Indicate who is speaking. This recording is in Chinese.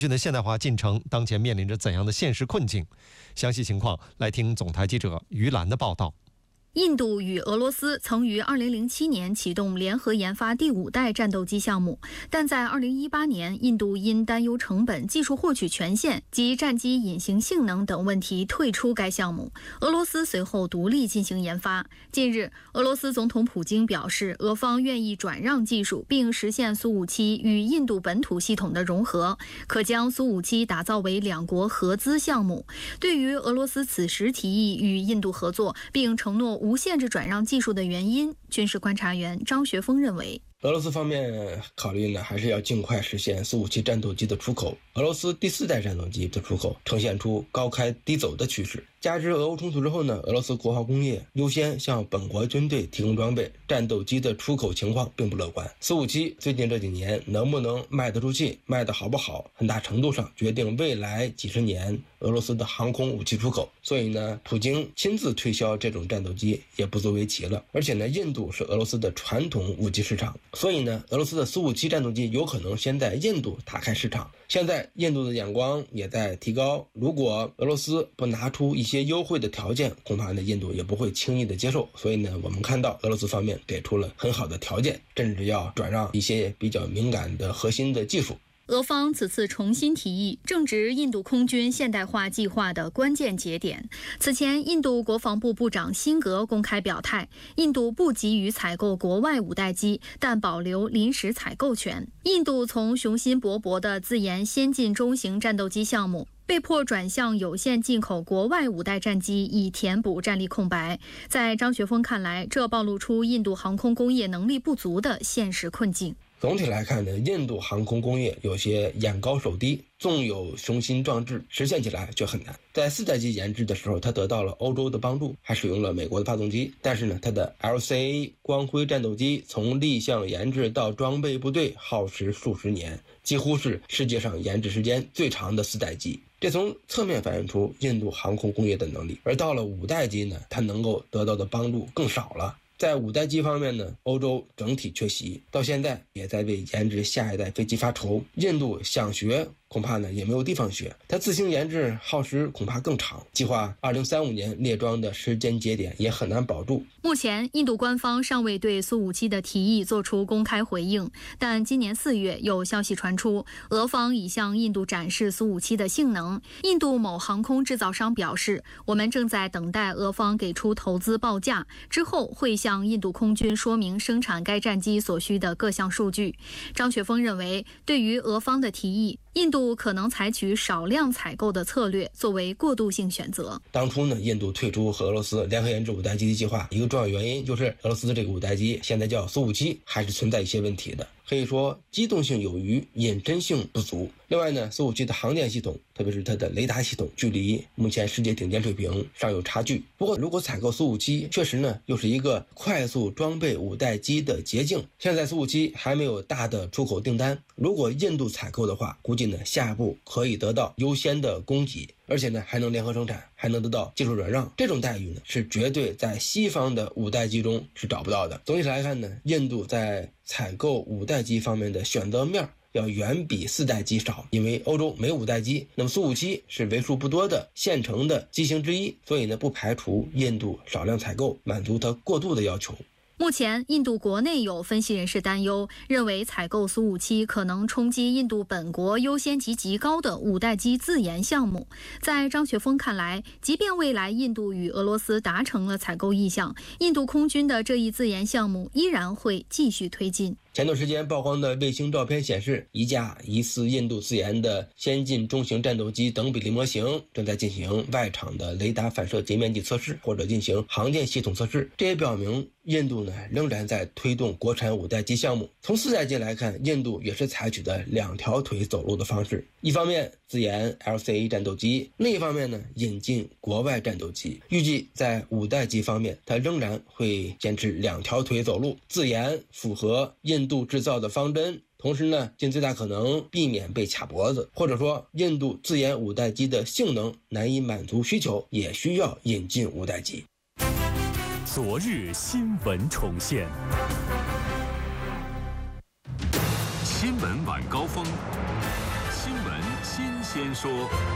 Speaker 1: 的现代化进程当前面临着怎样的现实困境？详细情况来听总台记者于兰的报道。
Speaker 2: 印度与俄罗斯曾于2007年启动联合研发第5代战斗机项目，但在2018年，印度因担忧成本、技术获取权限及战机隐形性能等问题退出该项目。俄罗斯随后独立进行研发。近日，俄罗斯总统普京表示，俄方愿意转让技术，并实现苏57与印度本土系统的融合，可将苏57打造为两国合资项目。对于俄罗斯此时提议与印度合作，并承诺无限制转让技术的原因，军事观察员张学峰认为，
Speaker 3: 俄罗斯方面考虑呢，还是要尽快实现苏57战斗机的出口。俄罗斯第4代战斗机的出口呈现出高开低走的趋势。加之俄乌冲突之后呢，俄罗斯国防工业优先向本国军队提供装备，战斗机的出口情况并不乐观。苏57最近这几年能不能卖得出去，卖得好不好，很大程度上决定未来几十年俄罗斯的航空武器出口。所以呢，普京亲自推销这种战斗机也不足为奇了。而且呢，印度是俄罗斯的传统武器市场，所以呢，俄罗斯的苏57战斗机有可能先在印度打开市场。现在印度的眼光也在提高，如果俄罗斯不拿出一些优惠的条件，恐怕呢印度也不会轻易的接受。所以呢，我们看到俄罗斯方面给出了很好的条件，甚至要转让一些比较敏感的核心的技术。
Speaker 2: 俄方此次重新提议，正值印度空军现代化计划的关键节点。此前，印度国防部部长辛格公开表态，印度不急于采购国外5代机，但保留临时采购权。印度从雄心勃勃的自研先进中型战斗机项目，被迫转向有限进口国外5代战机，以填补战力空白。在张学峰看来，这暴露出印度航空工业能力不足的现实困境。
Speaker 3: 总体来看呢，印度航空工业有些眼高手低，纵有雄心壮志，实现起来却很难。在4代机研制的时候，它得到了欧洲的帮助，还使用了美国的发动机。但是呢，它的 LCA 光辉战斗机从立项研制到装备部队耗时数十年，几乎是世界上研制时间最长的4代机。这从侧面反映出印度航空工业的能力。而到了5代机呢，它能够得到的帮助更少了。在5代机方面呢，欧洲整体缺席，到现在也在为研制下一代飞机发愁。印度想学，恐怕呢也没有地方学，它自行研制耗时恐怕更长，计划2035年列装的时间节点也很难保住。
Speaker 2: 目前，印度官方尚未对苏57的提议做出公开回应，但今年4月有消息传出，俄方已向印度展示苏57的性能。印度某航空制造商表示，我们正在等待俄方给出投资报价，之后会向印度空军说明生产该战机所需的各项数据。张学峰认为，对于俄方的提议，印度可能采取少量采购的策略作为过渡性选择。
Speaker 3: 当初呢，印度退出和俄罗斯联合研制5代机的计划，一个重要原因就是俄罗斯的这个5代机现在叫苏57，还是存在一些问题的。可以说机动性有余，隐身性不足。另外呢，苏57的航电系统，特别是它的雷达系统，距离目前世界顶尖水平尚有差距。不过如果采购苏57，确实呢又是一个快速装备5代机的捷径。现在苏57还没有大的出口订单，如果印度采购的话，估计呢下一步可以得到优先的供给，而且呢还能联合生产，还能得到技术转让。这种待遇呢是绝对在西方的5代机中是找不到的。总体来看呢，印度在采购5代机方面的选择面要远比4代机少，因为欧洲没5代机，那么苏57是为数不多的现成的机型之一，所以呢不排除印度少量采购，满足它过渡的要求。
Speaker 2: 目前，印度国内有分析人士担忧，认为采购苏57可能冲击印度本国优先级极高的5代机自研项目。在张学峰看来，即便未来印度与俄罗斯达成了采购意向，印度空军的这一自研项目依然会继续推进。
Speaker 3: 前段时间曝光的卫星照片显示，一架疑似印度自研的先进中型战斗机等比例模型正在进行外场的雷达反射截面积测试，或者进行航电系统测试。这也表明印度呢仍然在推动国产5代机项目。从4代机来看，印度也是采取的2条腿走路的方式，一方面自研 LCA 战斗机，另一方面呢引进国外战斗机。预计在5代机方面，它仍然会坚持2条腿走路，自研符合印度制造的方针，同时呢尽最大可能避免被卡脖子，或者说印度自研5代机的性能难以满足需求，也需要引进5代机。
Speaker 4: 昨日新闻重现，新闻晚高峰，新闻先说。